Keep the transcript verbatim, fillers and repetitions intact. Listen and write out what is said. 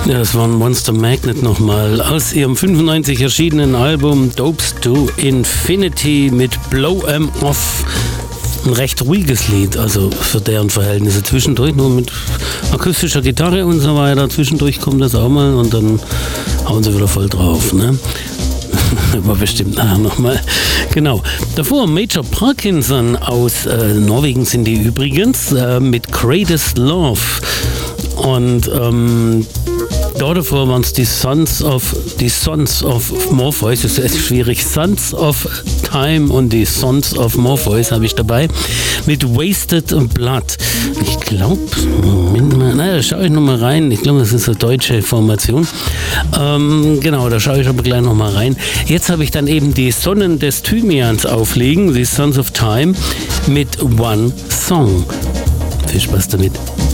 Ja, das war ein Monster Magnet nochmal aus ihrem fünfundneunzig erschienenen Album Dopes to Infinity mit Blow 'em Off. Ein recht ruhiges Lied, also für deren Verhältnisse. Zwischendurch nur mit akustischer Gitarre und so weiter. Zwischendurch kommt das auch mal und dann hauen sie wieder voll drauf, ne? Aber bestimmt nachher nochmal. Genau. Davor Major Parkinson aus äh, Norwegen sind die übrigens äh, mit Greatest Love. Und ähm, da davor waren es die Sons of die Sons of Morpheus, das ist echt schwierig. Sons of Time und die Sons of Morpheus habe ich dabei mit Wasted Blood. Ich glaube, Moment mal, naja, da schaue ich nochmal rein. Ich glaube, das ist eine deutsche Formation. Ähm, genau, da schaue ich aber gleich nochmal rein. Jetzt habe ich dann eben die Sonnen des Thymians auflegen, die Sons of Time mit One Song. Viel Spaß damit.